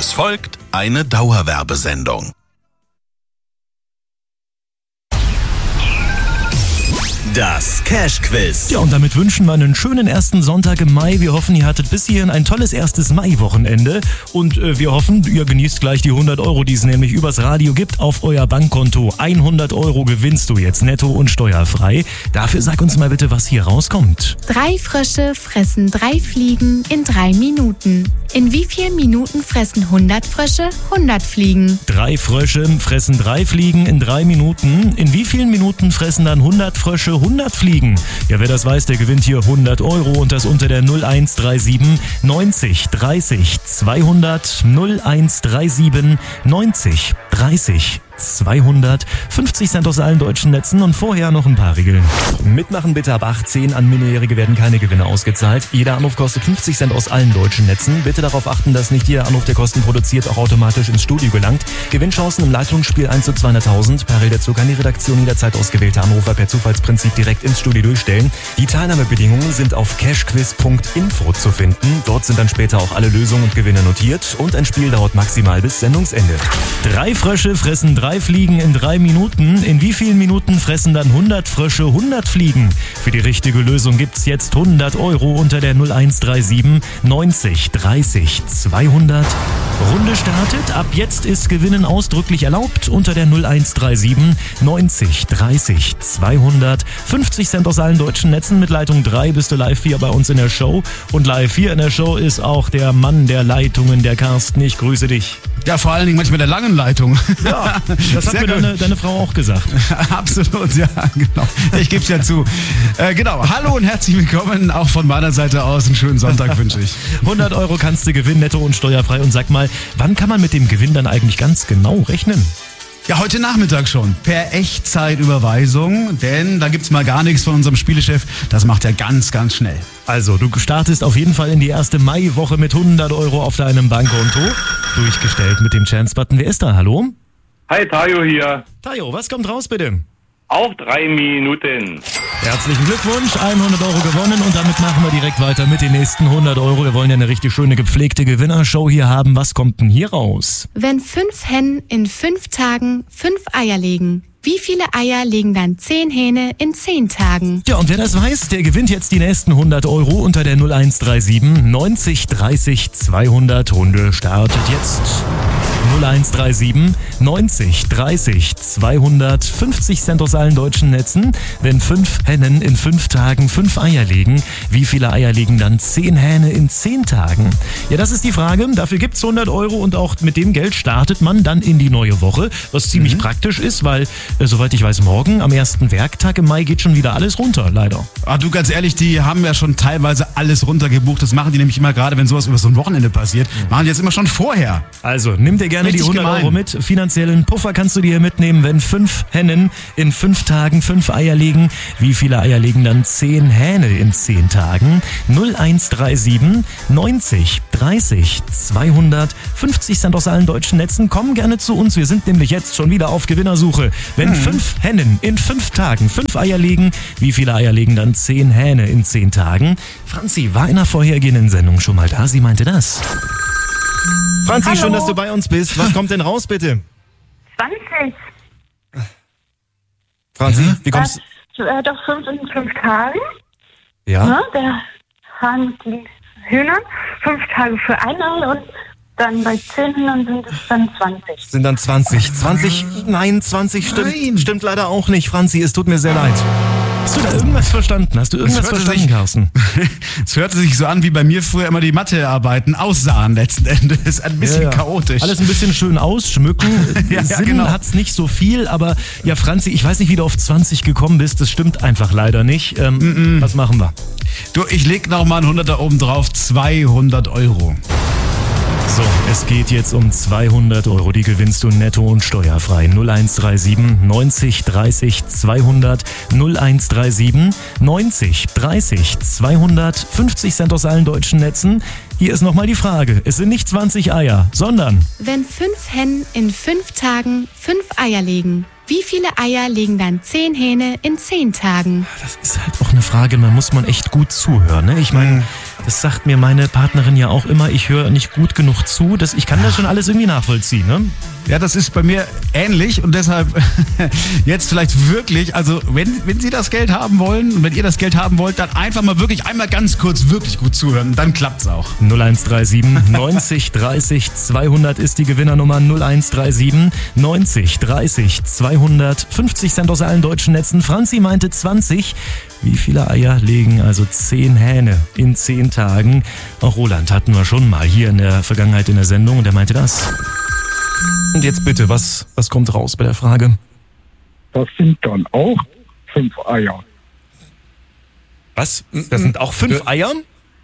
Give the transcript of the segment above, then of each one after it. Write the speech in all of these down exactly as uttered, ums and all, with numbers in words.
Es folgt eine Dauerwerbesendung. Das Cash-Quiz. Ja, und damit wünschen wir einen schönen ersten Sonntag im Mai. Wir hoffen, ihr hattet bis hierhin ein tolles erstes Mai-Wochenende. Und äh, wir hoffen, ihr genießt gleich die hundert Euro, die es nämlich übers Radio gibt, auf euer Bankkonto. hundert Euro gewinnst du jetzt netto und steuerfrei. Dafür sag uns mal bitte, was hier rauskommt. Drei Frösche fressen drei Fliegen in drei Minuten. In wie vielen Minuten fressen hundert Frösche hundert Fliegen? Drei Frösche fressen drei Fliegen in drei Minuten. In wie vielen Minuten fressen dann hundert Frösche hundert Fliegen? Ja, wer das weiß, der gewinnt hier hundert Euro und das unter der null eins drei sieben neunzig dreißig zweihundert null eins drei sieben neunzig dreißig zweihundert. fünfzig Cent aus allen deutschen Netzen und vorher noch ein paar Regeln. Mitmachen bitte ab achtzehn. An Minderjährige werden keine Gewinne ausgezahlt. Jeder Anruf kostet fünfzig Cent aus allen deutschen Netzen. Bitte darauf achten, dass nicht jeder Anruf, der Kosten produziert, auch automatisch ins Studio gelangt. Gewinnchancen im Leitungsspiel eins zu zweihunderttausend. Parallel dazu kann die Redaktion jederzeit ausgewählte Anrufer per Zufallsprinzip direkt ins Studio durchstellen. Die Teilnahmebedingungen sind auf cashquiz punkt info zu finden. Dort sind dann später auch alle Lösungen und Gewinne notiert. Und ein Spiel dauert maximal bis Sendungsende. Drei Frösche fressen drei Fliegen in drei Minuten. In wie vielen Minuten fressen dann hundert Frösche hundert Fliegen? Für die richtige Lösung gibt's jetzt hundert Euro unter der null eins drei sieben neunzig dreißig zweihundert. Runde startet. Ab jetzt ist Gewinnen ausdrücklich erlaubt unter der null eins drei sieben neunzig dreißig zweihundert. fünfzig Cent aus allen deutschen Netzen. Mit Leitung drei bist du live hier bei uns in der Show. Und live hier in der Show ist auch der Mann der Leitungen, der Carsten. Ich grüße dich. Ja, vor allen Dingen manchmal der langen Leitung. Ja, das hat mir deine, deine Frau auch gesagt. Absolut, ja, genau. Ich gebe es ja zu. Äh, genau, hallo und herzlich willkommen. Auch von meiner Seite aus einen schönen Sonntag wünsche ich. hundert Euro kannst du gewinnen, netto und steuerfrei. Und sag mal, wann kann man mit dem Gewinn dann eigentlich ganz genau rechnen? Ja, heute Nachmittag schon. Per Echtzeitüberweisung. Denn da gibt's mal gar nichts von unserem Spielechef. Das macht er ganz, ganz schnell. Also, du startest auf jeden Fall in die erste Maiwoche mit hundert Euro auf deinem Bankkonto. Durchgestellt mit dem Chance-Button. Wer ist da? Hallo? Hi, Tayo hier. Tayo, was kommt raus bitte? Auch drei Minuten. Herzlichen Glückwunsch, hundert Euro gewonnen und damit machen wir direkt weiter mit den nächsten hundert Euro. Wir wollen ja eine richtig schöne gepflegte Gewinnershow hier haben. Was kommt denn hier raus? Wenn fünf Hennen in fünf Tagen fünf Eier legen, wie viele Eier legen dann zehn Hähne in zehn Tagen? Ja, und wer das weiß, der gewinnt jetzt die nächsten hundert Euro unter der null eins drei sieben neunzig dreißig zweihundert. Runde startet jetzt. null eins drei sieben neunzig dreißig zweihundert. fünfzig Cent aus allen deutschen Netzen. Wenn fünf Hennen in fünf Tagen fünf Eier legen, wie viele Eier legen dann zehn Hähne in zehn Tagen? Ja, das ist die Frage. Dafür gibt's hundert Euro und auch mit dem Geld startet man dann in die neue Woche, was ziemlich mhm. praktisch ist, weil, äh, soweit ich weiß, morgen am ersten Werktag im Mai geht schon wieder alles runter, leider. Ah, du, ganz ehrlich, die haben ja schon teilweise alles runtergebucht. Das machen die nämlich immer, gerade wenn sowas über so ein Wochenende passiert, mhm. machen die jetzt immer schon vorher. Also, nimm dir gerne Richtig die hundert gemein. Euro mit. Finanziellen Puffer kannst du dir hier mitnehmen, wenn fünf Hennen in fünf Tagen fünf Eier legen. Wie viele Eier legen dann zehn Hähne in zehn Tagen? null eins drei sieben neunzig dreißig zweihundert. fünfzig Cent aus allen deutschen Netzen. Komm gerne zu uns. Wir sind nämlich jetzt schon wieder auf Gewinnersuche. Wenn hm. fünf Hennen in fünf Tagen fünf Eier legen, wie viele Eier legen dann zehn Hähne in zehn Tagen? Franzi war in einer vorhergehenden Sendung schon mal da. Sie meinte das. Franzi, Hallo. schön, dass du bei uns bist. Was kommt denn raus, bitte? zwanzig. Franzi, Ja? wie kommst Das äh, doch fünf in fünf Tagen. Ja? Ne? Der Hahn mit den Hühnern. Fünf Tage für ein Ei und dann bei zehn Hühnern sind es dann zwanzig. Sind dann zwanzig. zwanzig? Nein, zwanzig stimmt, Nein. stimmt leider auch nicht, Franzi. Es tut mir sehr leid. Hast du da irgendwas verstanden? Hast du irgendwas hörte verstanden, sich- Carsten? Es hörte sich so an, wie bei mir früher immer die Mathearbeiten aussahen letzten Endes. Ein bisschen Ja, ja. chaotisch. Alles ein bisschen schön ausschmücken. Ja, ja, Sinn genau. hat's nicht so viel, aber ja, Franzi, ich weiß nicht, wie du auf zwanzig gekommen bist. Das stimmt einfach leider nicht. Ähm, Mm-mm. Was machen wir? Du, ich leg noch mal einen Hunderter oben drauf. zweihundert Euro. So, es geht jetzt um zweihundert Euro. Die gewinnst du netto und steuerfrei. null eins drei sieben neunzig dreißig zweihundert. null eins drei sieben neunzig dreißig zweihundert. fünfzig Cent aus allen deutschen Netzen. Hier ist nochmal die Frage. Es sind nicht zwanzig Eier, sondern... Wenn fünf Hennen in fünf Tagen fünf Eier legen, wie viele Eier legen dann zehn Hähne in zehn Tagen? Das ist halt auch eine Frage, da muss man echt gut zuhören. Ne? Ich meine, Das sagt mir meine Partnerin ja auch immer, ich höre nicht gut genug zu. Das, ich kann das schon alles irgendwie nachvollziehen, ne? Ja, das ist bei mir ähnlich und deshalb jetzt vielleicht wirklich, also wenn, wenn Sie das Geld haben wollen und wenn ihr das Geld haben wollt, dann einfach mal wirklich einmal ganz kurz wirklich gut zuhören, dann klappt's auch. null eins drei sieben neunzig dreißig zweihundert ist die Gewinnernummer null eins drei sieben neunzig dreißig zweihundert. fünfzig Cent aus allen deutschen Netzen. Franzi meinte zwanzig. Wie viele Eier legen also zehn Hähne in zehn Tagen? Auch Roland hatten wir schon mal hier in der Vergangenheit in der Sendung und er meinte das. Und jetzt bitte, was, was kommt raus bei der Frage? Das sind dann auch fünf Eier. Was? Das sind auch fünf Ja. Eier?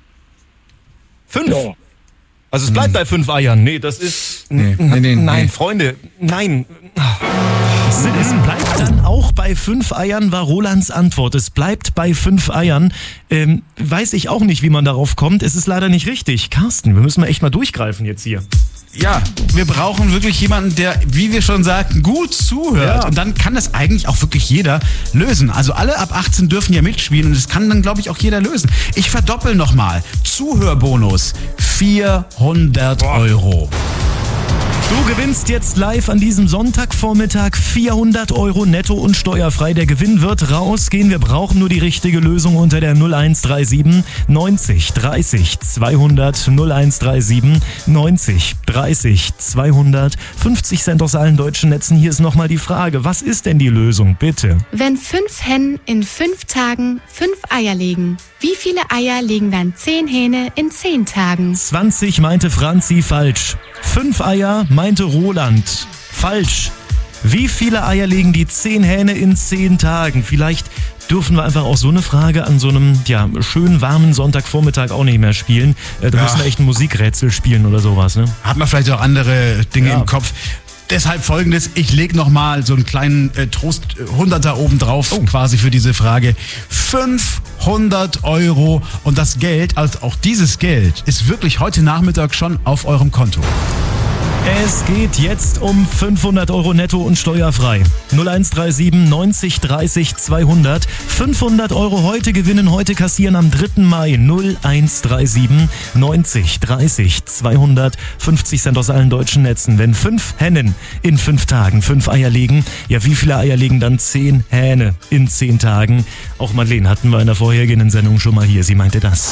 Fünf? Ja. Also es bleibt bei fünf Eiern. Nee, das ist... Nee, nee, nee, nein, nee. Freunde, nein. Es, es bleibt dann auch bei fünf Eiern, war Rolands Antwort. Es bleibt bei fünf Eiern. Ähm, weiß ich auch nicht, wie man darauf kommt. Es ist leider nicht richtig. Carsten, wir müssen mal echt mal durchgreifen jetzt hier. Ja, wir brauchen wirklich jemanden, der, wie wir schon sagten, gut zuhört. Ja. Und dann kann das eigentlich auch wirklich jeder lösen. Also alle ab achtzehn dürfen ja mitspielen und das kann dann, glaube ich, auch jeder lösen. Ich verdoppel nochmal. Zuhörbonus. vierhundert Euro. Du gewinnst jetzt live an diesem Sonntagvormittag vierhundert Euro netto und steuerfrei. Der Gewinn wird rausgehen. Wir brauchen nur die richtige Lösung unter der null eins drei sieben neunzig dreißig zweihundert. null eins drei sieben neunzig dreißig zweihundert. fünfzig Cent aus allen deutschen Netzen. Hier ist nochmal die Frage. Was ist denn die Lösung? Bitte. Wenn fünf Hennen in fünf Tagen fünf Eier legen, wie viele Eier legen dann zehn Hähne in zehn Tagen? zwanzig meinte Franzi falsch. Fünf Eier meinte Roland falsch. Wie viele Eier legen die zehn Hähne in zehn Tagen? Vielleicht dürfen wir einfach auch so eine Frage an so einem ja, schönen warmen Sonntagvormittag auch nicht mehr spielen. Äh, da Ja. müssen wir echt ein Musikrätsel spielen oder sowas, ne? Hat man vielleicht auch andere Dinge Ja. im Kopf. Deshalb folgendes, ich lege nochmal so einen kleinen äh, Trost-Hunderter oben drauf, Oh. quasi für diese Frage. fünfhundert Euro und das Geld, also auch dieses Geld, ist wirklich heute Nachmittag schon auf eurem Konto. Es geht jetzt um fünfhundert Euro netto und steuerfrei. null eins drei sieben neunzig dreißig zweihundert. fünfhundert Euro heute gewinnen, heute kassieren am dritten Mai. null eins drei sieben neunzig dreißig zweihundert. fünfzig Cent aus allen deutschen Netzen. Wenn fünf Hennen in fünf Tagen fünf Eier legen, ja, wie viele Eier legen dann zehn Hähne in zehn Tagen? Auch Madeleine hatten wir in der vorhergehenden Sendung schon mal hier. Sie meinte das.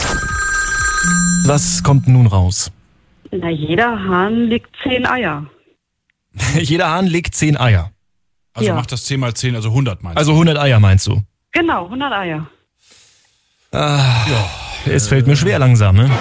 Was kommt nun raus? Na, jeder Hahn legt zehn Eier. Jeder Hahn legt zehn Eier. Also Ja. macht das zehn mal zehn, also hundert meinst du? Also hundert Eier meinst du? Genau, hundert Eier. Es fällt mir schwer langsam, ne?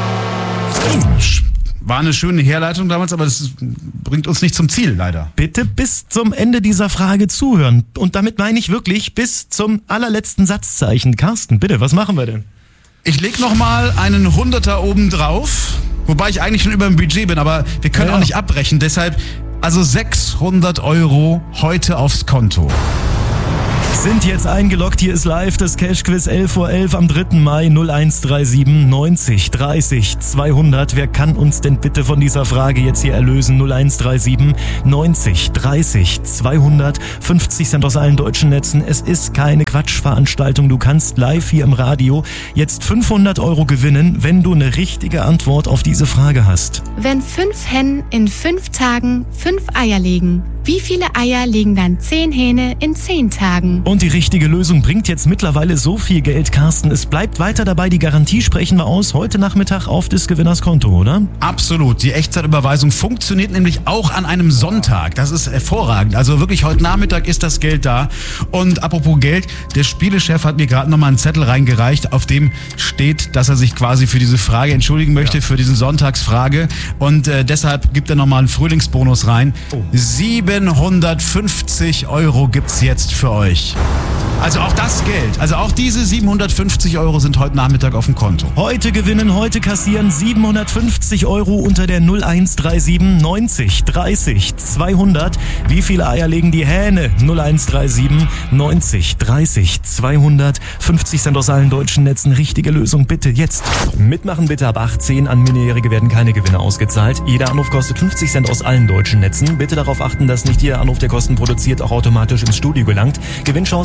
War eine schöne Herleitung damals, aber das bringt uns nicht zum Ziel, leider. Bitte bis zum Ende dieser Frage zuhören. Und damit meine ich wirklich bis zum allerletzten Satzzeichen. Carsten, bitte, was machen wir denn? Ich leg noch mal einen Hunderter oben drauf, wobei ich eigentlich schon über dem Budget bin, aber wir können Ja. auch nicht abbrechen. Deshalb also sechshundert Euro heute aufs Konto. Sind jetzt eingeloggt, hier ist live das Cash-Quiz elf Uhr elf am dritten Mai. null eins drei sieben neunzig dreißig zweihundert. Wer kann uns denn bitte von dieser Frage jetzt hier erlösen? null eins drei sieben neunzig dreißig zweihundert. fünfzig Cent aus allen deutschen Netzen. Es ist keine Quatschveranstaltung. Du kannst live hier im Radio jetzt fünfhundert Euro gewinnen, wenn du eine richtige Antwort auf diese Frage hast. Wenn fünf Hennen in fünf Tagen fünf Eier legen, wie viele Eier legen dann zehn Hähne in zehn Tagen? Und die richtige Lösung bringt jetzt mittlerweile so viel Geld, Carsten. Es bleibt weiter dabei. Die Garantie sprechen wir aus. Heute Nachmittag auf des Gewinners Konto, oder? Absolut. Die Echtzeitüberweisung funktioniert nämlich auch an einem Sonntag. Das ist hervorragend. Also wirklich heute Nachmittag ist das Geld da. Und apropos Geld, der Spielechef hat mir gerade nochmal einen Zettel reingereicht, auf dem steht, dass er sich quasi für diese Frage entschuldigen möchte, ja. für diesen Sonntagsfrage. Und äh, deshalb gibt er nochmal einen Frühlingsbonus rein. Oh. siebenhundertfünfzig Euro gibt's jetzt für euch. Also auch das Geld, also auch diese siebenhundertfünfzig Euro sind heute Nachmittag auf dem Konto. Heute gewinnen, heute kassieren siebenhundertfünfzig Euro unter der null eins drei sieben neunzig dreißig zweihundert. Wie viele Eier legen die Hähne? null eins drei sieben neunzig dreißig zweihundert. fünfzig Cent aus allen deutschen Netzen. Richtige Lösung bitte jetzt. Mitmachen bitte ab achtzehn. An Minderjährige werden keine Gewinne ausgezahlt. Jeder Anruf kostet fünfzig Cent aus allen deutschen Netzen. Bitte darauf achten, dass nicht jeder Anruf, der Kosten produziert, auch automatisch ins Studio gelangt. Gewinnchancen im Leitungs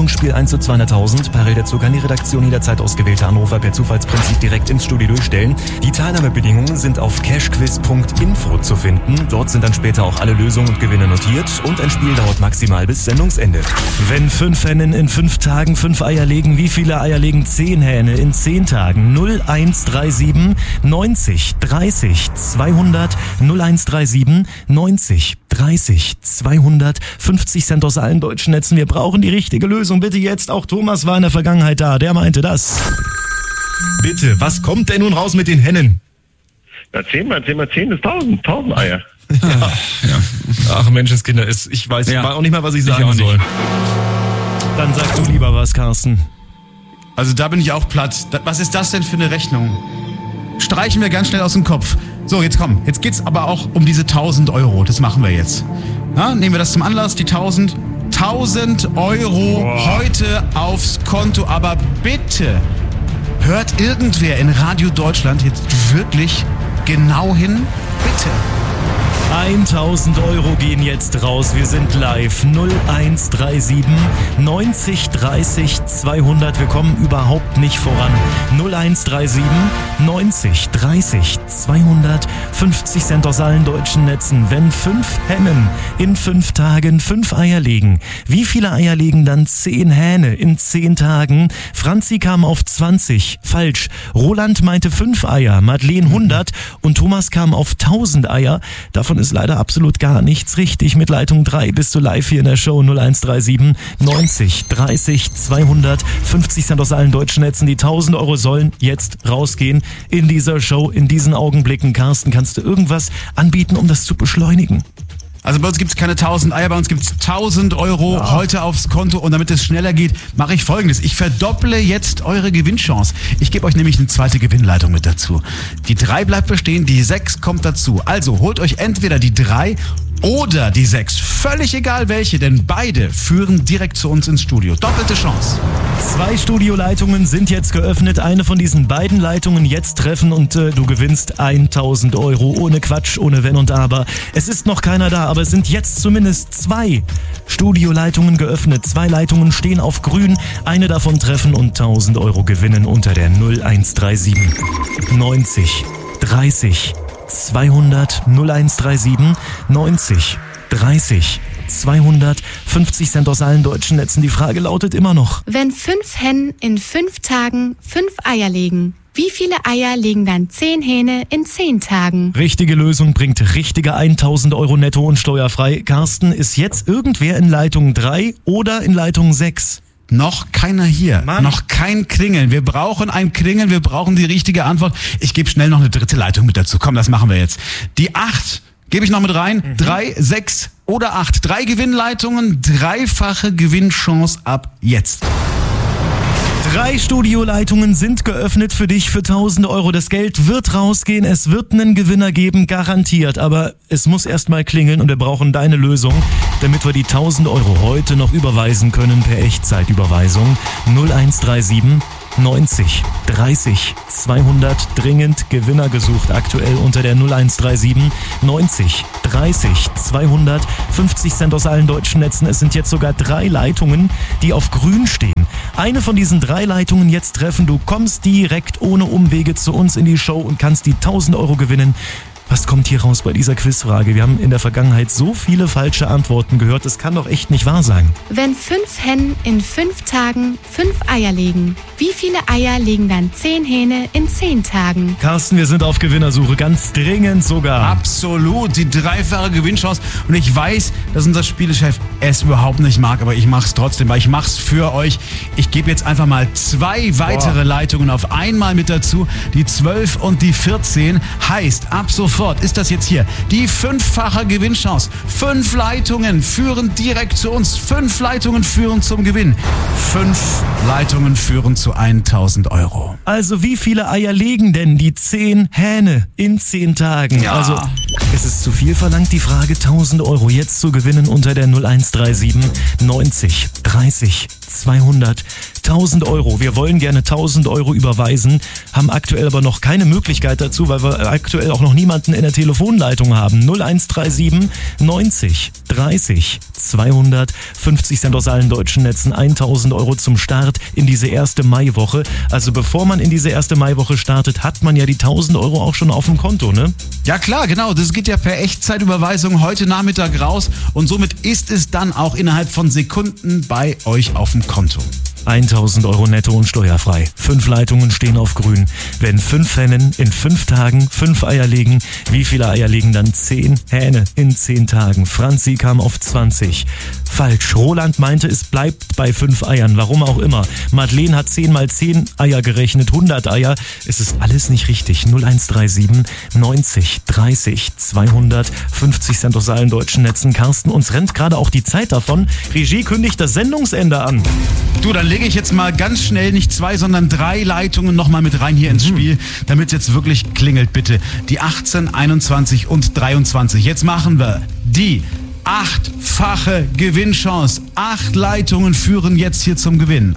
Leitung, Spiel eins zu zweihunderttausend. Parallel dazu kann die Redaktion jederzeit ausgewählte Anrufer per Zufallsprinzip direkt ins Studio durchstellen. Die Teilnahmebedingungen sind auf cashquiz punkt info zu finden. Dort sind dann später auch alle Lösungen und Gewinne notiert und ein Spiel dauert maximal bis Sendungsende. Wenn fünf Hennen in fünf Tagen fünf Eier legen, wie viele Eier legen zehn Hähne in zehn Tagen? null eins drei sieben neunzig dreißig zweihundert null eins drei sieben neunzig dreißig zweihundert fünfzig Cent aus allen deutschen Netzen. Wir brauchen die richtige Lösung. Bitte jetzt. Auch Thomas war in der Vergangenheit da. Der meinte das. Bitte, was kommt denn nun raus mit den Hennen? Ja, zehn mal zehn mal zehn ist tausend. tausend Eier. Ja, ja. Ach Menschenskinder, ich weiß ja. auch nicht mal, was ich sagen ich soll. Dann sag du lieber was, Carsten. Also da bin ich auch platt. Was ist das denn für eine Rechnung? Streichen wir ganz schnell aus dem Kopf. So, jetzt komm. Jetzt geht's aber auch um diese tausend Euro. Das machen wir jetzt. Na, nehmen wir das zum Anlass, die tausend. tausend Euro Boah. heute aufs Konto. Aber bitte, hört irgendwer in Radio Deutschland jetzt wirklich genau hin? Bitte. tausend Euro gehen jetzt raus. Wir sind live. null eins drei sieben neunzig dreißig zweihundert. Wir kommen überhaupt nicht voran. null eins drei sieben neunzig dreißig zweihundert. fünfzig Cent aus allen deutschen Netzen. Wenn fünf Hennen in fünf Tagen fünf Eier legen, wie viele Eier legen dann zehn Hähne in zehn Tagen? Franzi kam auf zwanzig. Falsch. Roland meinte fünf Eier. Madeleine hundert. Und Thomas kam auf tausend Eier. Davon ist leider absolut gar nichts richtig. Mit Leitung drei bist du live hier in der Show. null eins drei sieben neunzig dreißig zweihundert. fünfzig Cent aus allen deutschen Netzen. Die tausend Euro sollen jetzt rausgehen in dieser Show, in diesen Augenblicken. Carsten, kannst du irgendwas anbieten, um das zu beschleunigen? Also bei uns gibt es keine tausend Eier, bei uns gibt es tausend Euro ja. heute aufs Konto. Und damit es schneller geht, mache ich Folgendes. Ich verdopple jetzt eure Gewinnchance. Ich gebe euch nämlich eine zweite Gewinnleitung mit dazu. Die drei bleibt bestehen, die sechs kommt dazu. Also holt euch entweder die drei oder die sechs. Völlig egal welche, denn beide führen direkt zu uns ins Studio. Doppelte Chance. Zwei Studioleitungen sind jetzt geöffnet. Eine von diesen beiden Leitungen jetzt treffen und äh, du gewinnst tausend Euro. Ohne Quatsch, ohne Wenn und Aber. Es ist noch keiner da, aber es sind jetzt zumindest zwei Studioleitungen geöffnet. Zwei Leitungen stehen auf grün. Eine davon treffen und tausend Euro gewinnen unter der null eins drei sieben neunzig dreißig zweihundert. null eins drei sieben neunzig dreißig zweihundert. fünfzig Cent aus allen deutschen Netzen. Die Frage lautet immer noch: Wenn fünf Hennen in fünf Tagen fünf Eier legen, wie viele Eier legen dann zehn Hähne in zehn Tagen? Richtige Lösung bringt richtige tausend Euro netto und steuerfrei. Carsten, ist jetzt irgendwer in Leitung drei oder in Leitung sechs? Noch keiner hier. Mann. Noch kein Klingeln. Wir brauchen ein Klingeln. Wir brauchen die richtige Antwort. Ich gebe schnell noch eine dritte Leitung mit dazu. Komm, das machen wir jetzt. Die acht gebe ich noch mit rein. Mhm. Drei, sechs oder acht. Drei Gewinnleitungen, dreifache Gewinnchance ab jetzt. Drei Studioleitungen sind geöffnet für dich für tausend Euro. Das Geld wird rausgehen, es wird einen Gewinner geben, garantiert. Aber es muss erstmal klingeln und wir brauchen deine Lösung, damit wir die tausend Euro heute noch überweisen können per Echtzeitüberweisung. null eins drei sieben neunzig dreißig zweihundert. Dringend Gewinner gesucht aktuell unter der null eins drei sieben neunzig dreißig zweihundert. fünfzig Cent aus allen deutschen Netzen. Es sind jetzt sogar drei Leitungen, die auf grün stehen. Eine von diesen drei Leitungen jetzt treffen. Du kommst direkt ohne Umwege zu uns in die Show und kannst die tausend Euro gewinnen. Was kommt hier raus bei dieser Quizfrage? Wir haben in der Vergangenheit so viele falsche Antworten gehört. Das kann doch echt nicht wahr sein. Wenn fünf Hennen in fünf Tagen fünf Eier legen, wie viele Eier legen dann zehn Hähne in zehn Tagen? Carsten, wir sind auf Gewinnersuche. Ganz dringend sogar. Absolut. Die dreifache Gewinnchance. Und ich weiß, dass unser Spielechef es überhaupt nicht mag, aber ich mach's trotzdem, weil ich mach's für euch. Ich gebe jetzt einfach mal zwei weitere Boah. Leitungen auf einmal mit dazu. Die zwölf und die vierzehn. Heißt, ab sofort ist das jetzt hier die fünffache Gewinnchance. Fünf Leitungen führen direkt zu uns. Fünf Leitungen führen zum Gewinn. Fünf Leitungen führen zu tausend Euro. Also wie viele Eier legen denn die zehn Hähne in zehn Tagen? Ja. Also es ist zu viel verlangt, die Frage tausend Euro jetzt zu gewinnen unter der null eins drei sieben neunzig dreißig zweihundert. tausend Euro. Wir wollen gerne tausend Euro überweisen, haben aktuell aber noch keine Möglichkeit dazu, weil wir aktuell auch noch niemanden in der Telefonleitung haben. null eins drei sieben neunzig dreißig zweihundertfünfzig Cent aus allen deutschen Netzen, tausend Euro zum Start in diese erste Maiwoche. Also bevor man in diese erste Maiwoche startet, hat man ja die tausend Euro auch schon auf dem Konto, ne? Ja klar, genau. Das geht ja per Echtzeitüberweisung heute Nachmittag raus und somit ist es dann auch innerhalb von Sekunden bei euch auf dem Konto. tausend Euro netto und steuerfrei. Fünf Leitungen stehen auf grün. Wenn fünf Hennen in fünf Tagen fünf Eier legen, wie viele Eier legen dann zehn Hähne in zehn Tagen? Franzi kam auf zwanzig. Falsch. Roland meinte, es bleibt bei fünf Eiern. Warum auch immer. Madeleine hat zehn mal zehn Eier gerechnet. hundert Eier. Es ist alles nicht richtig. null eins drei sieben neunzig dreißig zweihundertfünfzig Cent aus allen deutschen Netzen. Carsten, uns rennt gerade auch die Zeit davon. Regie kündigt das Sendungsende an. Du, dann lege ich jetzt mal ganz schnell nicht zwei, sondern drei Leitungen nochmal mit rein hier ins Spiel, damit es jetzt wirklich klingelt, bitte. Die achtzehn, einundzwanzig und dreiundzwanzig. Jetzt machen wir die achtfache Gewinnchance. Acht Leitungen führen jetzt hier zum Gewinn.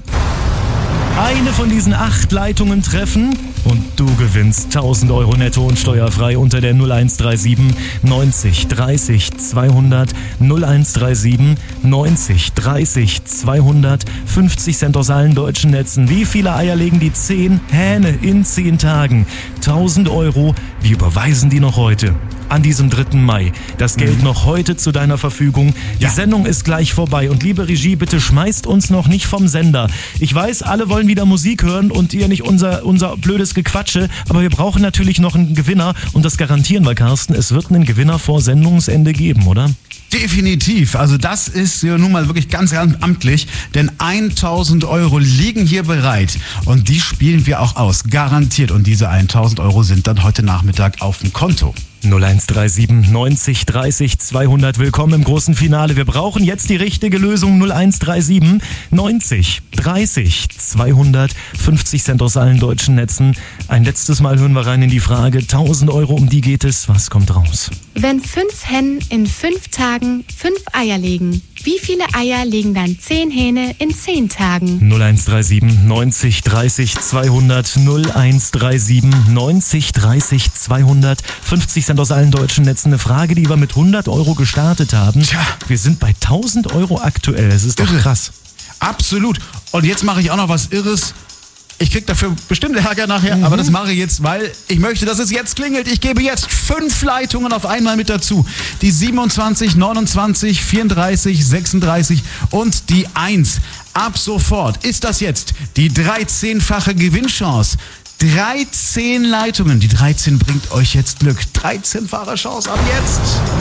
Eine von diesen acht Leitungen treffen und du gewinnst tausend Euro netto und steuerfrei unter der null eins drei sieben neunzig dreißig zweihundert null eins drei sieben neunzig dreißig zweihundert fünfzig Cent aus allen deutschen Netzen. Wie viele Eier legen die zehn Hähne in zehn Tagen? tausend Euro. Wir überweisen die noch heute. An diesem dritten Mai. Das Geld noch heute zu deiner Verfügung. Die Ja. Sendung ist gleich vorbei. Und liebe Regie, bitte schmeißt uns noch nicht vom Sender. Ich weiß, alle wollen wieder Musik hören und ihr nicht unser, unser blödes Gequatsche. Aber wir brauchen natürlich noch einen Gewinner. Und das garantieren wir, Carsten. Es wird einen Gewinner vor Sendungsende geben, oder? Definitiv. Also das ist ja nun mal wirklich ganz, ganz amtlich, denn tausend Euro liegen hier bereit und die spielen wir auch aus, garantiert. Und diese tausend Euro sind dann heute Nachmittag auf dem Konto. null eins drei sieben neunzig dreißig zweihundert. Willkommen im großen Finale. Wir brauchen jetzt die richtige Lösung. null eins drei sieben neunzig dreißig zweihundert fünfzig Cent aus allen deutschen Netzen. Ein letztes Mal hören wir rein in die Frage. tausend Euro, um die geht es. Was kommt raus? Wenn fünf Hennen in fünf Tagen fünf Eier legen, wie viele Eier legen dann zehn Hähne in zehn Tagen? null eins drei sieben neunzig dreißig zweihundert null eins drei sieben neunzig dreißig zweihundert fünfzig Cent aus allen deutschen Netzen. Eine Frage, die wir mit hundert Euro gestartet haben. Tja. Wir sind bei tausend Euro aktuell. Es ist doch Irre. krass. Absolut. Und jetzt mache ich auch noch was Irres. Ich krieg dafür bestimmt Ärger nachher, aber das mache ich jetzt, weil ich möchte, dass es jetzt klingelt. Ich gebe jetzt fünf Leitungen auf einmal mit dazu. Die siebenundzwanzig, neunundzwanzig, vierunddreißig, sechsunddreißig und die eins. Ab sofort ist das jetzt die dreizehnfache Gewinnchance. dreizehn Leitungen. Die dreizehn bringt euch jetzt Glück. dreizehnfache Chance ab jetzt.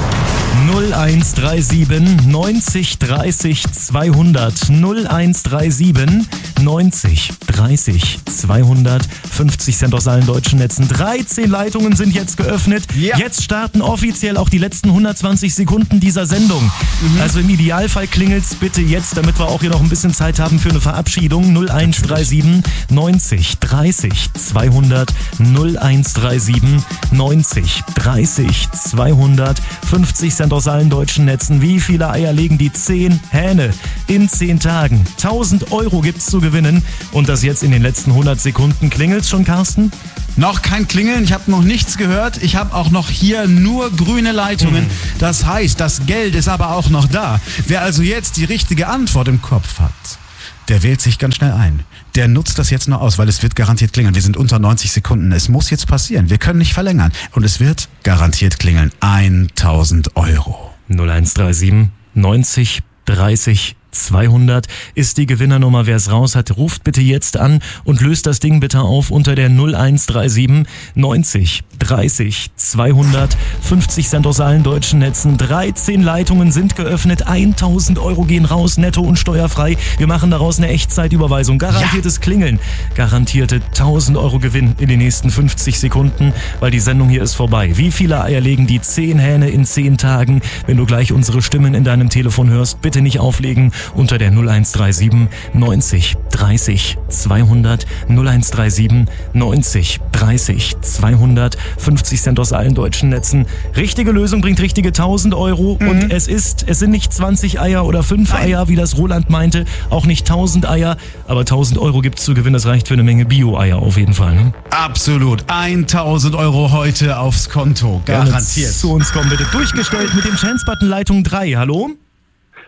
null eins drei sieben neunzig dreißig zweihundert null eins drei sieben neunzig dreißig zweihundert fünfzig Cent aus allen deutschen Netzen. dreizehn Leitungen sind jetzt geöffnet. Ja. Jetzt starten offiziell auch die letzten hundertzwanzig Sekunden dieser Sendung. Also im Idealfall klingelt's bitte jetzt, damit wir auch hier noch ein bisschen Zeit haben für eine Verabschiedung. null eins drei sieben neunzig dreißig zweihundert null eins drei sieben neunzig dreißig zweihundert fünfzig Cent aus allen deutschen Netzen. Wie viele Eier legen die zehn Hähne in zehn Tagen? tausend Euro gibt's zu gewinnen. Und das jetzt in den letzten hundert Sekunden. Klingelt's schon, Carsten? Noch kein Klingeln, ich habe noch nichts gehört. Ich habe auch noch hier nur grüne Leitungen. Das heißt, das Geld ist aber auch noch da. Wer also jetzt die richtige Antwort im Kopf hat, der wählt sich ganz schnell ein. Der nutzt das jetzt noch aus, weil es wird garantiert klingeln. Wir sind unter neunzig Sekunden. Es muss jetzt passieren. Wir können nicht verlängern. Und es wird garantiert klingeln. tausend Euro. null eins drei sieben neunzig dreißig zweihundert ist die Gewinnernummer. Wer es raus hat, ruft bitte jetzt an und löst das Ding bitte auf unter der null eins drei sieben neunzig dreißig zweihundert fünfzig Cent aus allen deutschen Netzen. dreizehn Leitungen sind geöffnet. tausend Euro gehen raus, netto und steuerfrei. Wir machen daraus eine Echtzeitüberweisung. Garantiertes Klingeln. Garantierte tausend Euro Gewinn in den nächsten fünfzig Sekunden, weil die Sendung hier ist vorbei. Wie viele Eier legen die zehn Hähne in zehn Tagen? Wenn du gleich unsere Stimmen in deinem Telefon hörst, bitte nicht auflegen. Unter der null eins drei sieben neunzig dreißig zweihundert null eins drei sieben neunzig dreißig zweihundert fünfzig Cent aus allen deutschen Netzen. Richtige Lösung bringt richtige tausend Euro mhm. und es ist, es sind nicht zwanzig Eier oder fünf Nein. Eier, wie das Roland meinte, auch nicht tausend Eier, aber tausend Euro gibt's zu gewinnen, das reicht für eine Menge Bio-Eier auf jeden Fall. Ne? Absolut, tausend Euro heute aufs Konto, garantiert. Gerne zu uns kommen bitte. Durchgestellt mit dem Chance-Button Leitung drei, hallo?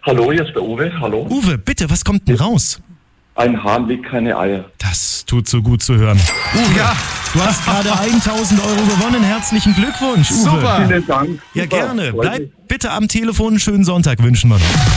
Hallo, hier ist der Uwe. Hallo. Uwe, bitte, was kommt denn raus? Ein Hahn legt keine Eier. Das tut so gut zu hören. Uwe, Ja. du hast gerade tausend Euro gewonnen. Herzlichen Glückwunsch, Uwe. Super. Vielen Dank. Ja, Super. gerne. Freut mich. Bleib bitte am Telefon. Schönen Sonntag wünschen wir noch.